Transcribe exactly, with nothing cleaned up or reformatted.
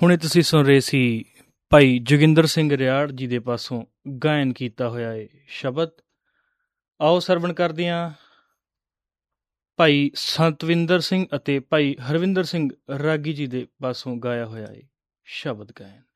ਹੁਣੇ ਤੁਸੀਂ ਸੁਣ ਰਹੇ ਸੀ ਭਾਈ ਜੋਗਿੰਦਰ ਸਿੰਘ ਰਿਆੜ ਜੀ ਦੇ ਪਾਸੋਂ ਗਾਇਨ ਕੀਤਾ ਹੋਇਆ ਇਹ ਸ਼ਬਦ। ਆਓ ਸਰਵਣ ਕਰਦੇ ਹਾਂ ਭਾਈ ਸਤਵਿੰਦਰ ਸਿੰਘ ਅਤੇ ਭਾਈ ਹਰਵਿੰਦਰ ਸਿੰਘ ਰਾਗੀ ਜੀ ਦੇ ਪਾਸੋਂ ਗਾਇਆ ਹੋਇਆ ਇਹ ਸ਼ਬਦ ਗਾਇਨ।